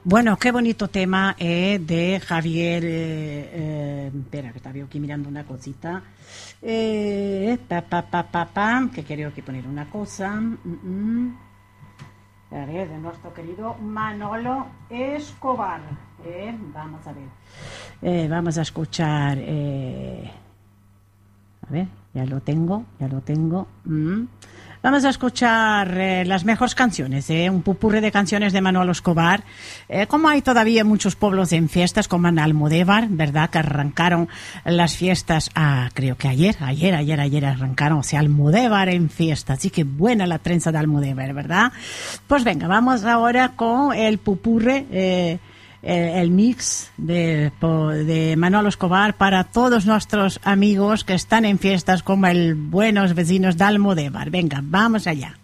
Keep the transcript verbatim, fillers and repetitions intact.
Bueno, qué bonito tema eh, de Javier. Eh, eh, espera, que estaba yo aquí mirando una cosita. Eh, pa, pa, pa, pa, pa, que quiero aquí poner una cosa. Mm, mm. A ver, de nuestro querido Manolo Escobar. Eh, vamos a ver. Eh, vamos a escuchar. Eh, a ver, ya lo tengo, ya lo tengo. Mm. Vamos a escuchar eh, las mejores canciones, eh, un pupurre de canciones de Manolo Escobar. Eh, como hay todavía muchos pueblos en fiestas, como en Almodóvar, ¿verdad? Que arrancaron las fiestas, ah, creo que ayer, ayer, ayer, ayer arrancaron, o sea, Almodóvar en fiesta. Así que buena la trenza de Almodóvar, ¿verdad? Pues venga, vamos ahora con el pupurre, eh, el mix de, de Manolo Escobar para todos nuestros amigos que están en fiestas como el Buenos Vecinos de Almodóvar. Venga, vamos allá.